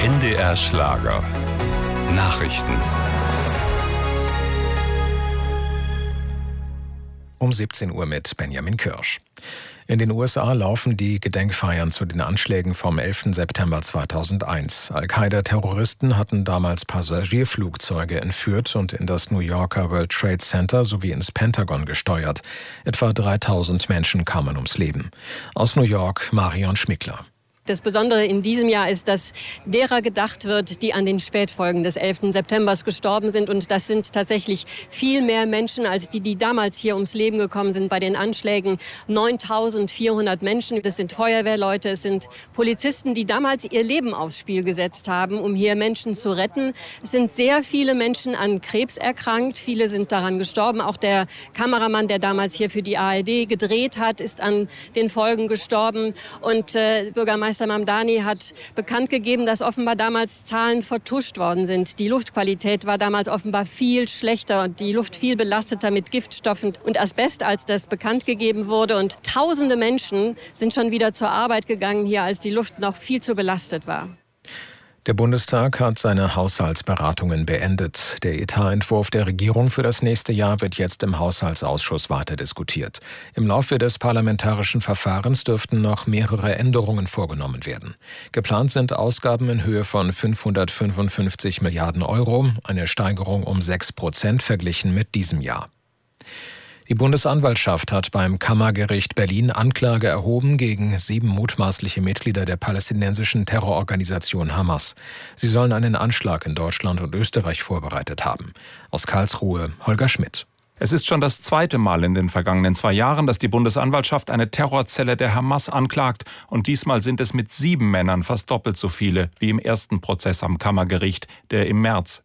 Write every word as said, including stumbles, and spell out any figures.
N D R Schlager. Nachrichten. Um siebzehn Uhr mit Benjamin Kirsch. In den U S A laufen die Gedenkfeiern zu den Anschlägen vom elften September zweitausendeins. Al-Qaida-Terroristen hatten damals Passagierflugzeuge entführt und in das New Yorker World Trade Center sowie ins Pentagon gesteuert. Etwa dreitausend Menschen kamen ums Leben. Aus New York Marion Schmickler. Das Besondere in diesem Jahr ist, dass derer gedacht wird, die an den Spätfolgen des elften September gestorben sind. Und das sind tatsächlich viel mehr Menschen als die, die damals hier ums Leben gekommen sind bei den Anschlägen. neuntausendvierhundert Menschen. Das sind Feuerwehrleute, es sind Polizisten, die damals ihr Leben aufs Spiel gesetzt haben, um hier Menschen zu retten. Es sind sehr viele Menschen an Krebs erkrankt. Viele sind daran gestorben. Auch der Kameramann, der damals hier für die A R D gedreht hat, ist an den Folgen gestorben. Und äh, Bürgermeister Mamdani hat bekannt gegeben, dass offenbar damals Zahlen vertuscht worden sind. Die Luftqualität war damals offenbar viel schlechter und die Luft viel belasteter mit Giftstoffen und Asbest, als das bekannt gegeben wurde. Und tausende Menschen sind schon wieder zur Arbeit gegangen hier, als die Luft noch viel zu belastet war. Der Bundestag hat seine Haushaltsberatungen beendet. Der Etatentwurf der Regierung für das nächste Jahr wird jetzt im Haushaltsausschuss weiter diskutiert. Im Laufe des parlamentarischen Verfahrens dürften noch mehrere Änderungen vorgenommen werden. Geplant sind Ausgaben in Höhe von fünfhundertfünfundfünfzig Milliarden Euro, eine Steigerung um sechs Prozent verglichen mit diesem Jahr. Die Bundesanwaltschaft hat beim Kammergericht Berlin Anklage erhoben gegen sieben mutmaßliche Mitglieder der palästinensischen Terrororganisation Hamas. Sie sollen einen Anschlag in Deutschland und Österreich vorbereitet haben. Aus Karlsruhe Holger Schmidt. Es ist schon das zweite Mal in den vergangenen zwei Jahren, dass die Bundesanwaltschaft eine Terrorzelle der Hamas anklagt. Und diesmal sind es mit sieben Männern fast doppelt so viele wie im ersten Prozess am Kammergericht, der im März